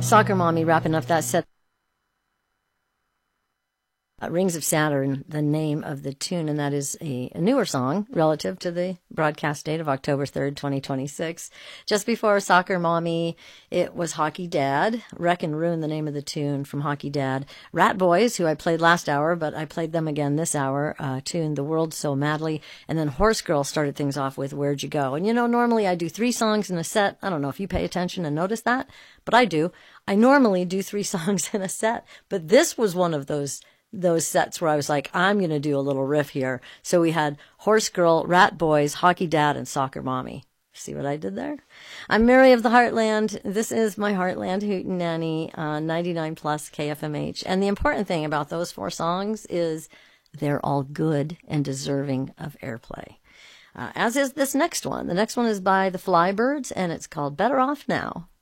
Soccer Mommy wrapping up that set. Rings of Saturn, the name of the tune, and that is a newer song relative to the broadcast date of October 3rd, 2026. Just before Soccer Mommy, it was Hockey Dad, Wreck and Ruin, the name of the tune from Hockey Dad. Rat Boys, who I played last hour, but I played them again this hour, tuned The World So Madly. And then Horse Girl started things off with Where'd You Go? And normally I do 3 songs in a set. I don't know if you pay attention and notice that, but I do. I normally do 3 songs in a set, but this was one of those sets where I was like, I'm going to do a little riff here. So we had Horse Girl, Rat Boys, Hockey Dad, and Soccer Mommy. See what I did there? I'm Mary of the Heartland. This is my Heartland Hootenanny, 99 plus KFMH. And the important thing about those 4 songs is they're all good and deserving of airplay. As is this next one. The next one is by the Flybirds, and it's called Better Off Now.